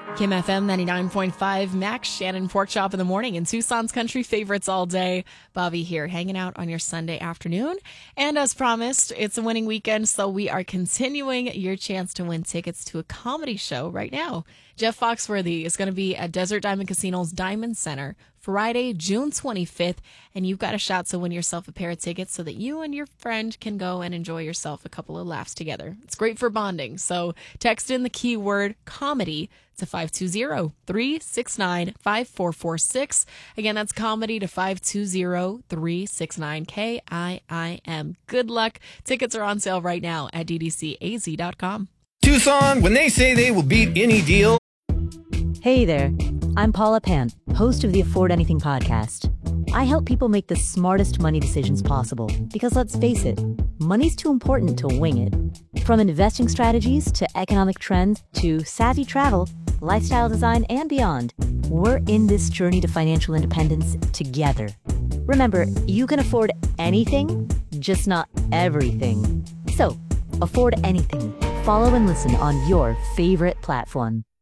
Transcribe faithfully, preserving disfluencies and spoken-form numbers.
Kim F M ninety-nine point five, Max, Shannon, Pork Chop in the morning, and Tucson's country favorites all day. Bobby here, hanging out on your Sunday afternoon. And as promised, it's a winning weekend, so we are continuing your chance to win tickets to a comedy show right now. Jeff Foxworthy is going to be at Desert Diamond Casino's Diamond Center Friday, June twenty-fifth, and you've got a shot to win yourself a pair of tickets so that you and your friend can go and enjoy yourself a couple of laughs together. It's great for bonding, so text in the keyword comedy to five two zero, three six nine, five four four six. Again, that's comedy to five two zero, three six nine, K I I M. Good luck. Tickets are on sale right now at D D C A Z dot com. Tucson, when they say they will beat any deal. Hey there, I'm Paula Pant, host of the Afford Anything podcast. I help people make the smartest money decisions possible because, let's face it, money's too important to wing it. From investing strategies to economic trends to savvy travel, lifestyle design, and beyond, we're in this journey to financial independence together. Remember, you can afford anything, just not everything. So, afford anything. Follow and listen on your favorite platform.